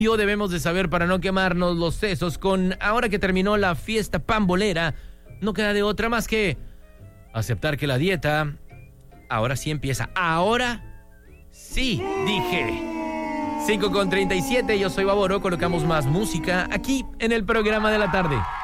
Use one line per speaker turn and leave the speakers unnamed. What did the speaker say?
Yo debemos de saber para no quemarnos los sesos. Ahora que terminó la fiesta pambolera, no queda de otra más que aceptar que la dieta ahora sí empieza. Ahora sí, dije. 5:37, yo soy Baboro, colocamos más música aquí en el programa de la tarde.